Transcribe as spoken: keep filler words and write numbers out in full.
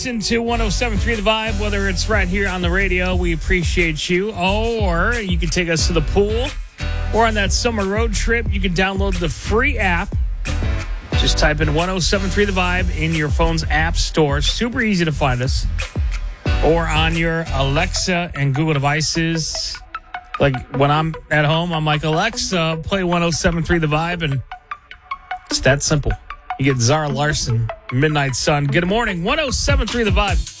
Listen to one oh seven point three The Vibe, whether it's right here on the radio. We appreciate you. Or you can take us to the pool or on that summer road trip. You can download the free app. Just type in one oh seven point three The Vibe in your phone's app store. Super easy to find us. Or on your Alexa and Google devices. Like when I'm at home, I'm like, Alexa, play one oh seven point three The Vibe. And it's that simple. You get Zara Larson, Midnight Sun. Good morning, one oh seven point three The Vibe.